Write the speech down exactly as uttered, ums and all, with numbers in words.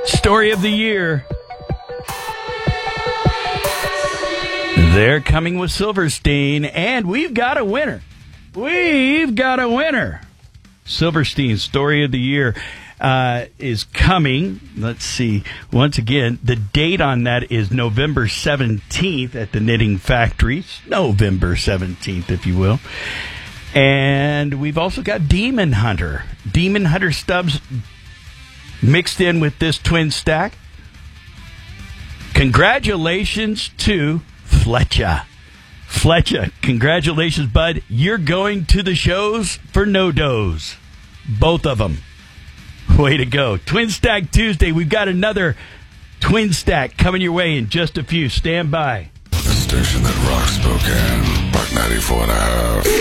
Story of the year. They're coming with Silverstein, and we've got a winner. We've got a winner. Silverstein's Story of the Year uh, is coming. Let's see. Once again, the date on that is November seventeenth at the Knitting Factories. November seventeenth, if you will. And we've also got Demon Hunter. Demon Hunter stubs mixed in with this twin stack. Congratulations to Fletcher. Fletcher, congratulations, bud. You're going to the shows for no dos. Both of them. Way to go. Twin Stack Tuesday. We've got another Twin Stack coming your way in just a few. Stand by. The station that rocks Spokane, Park ninety-four and a half.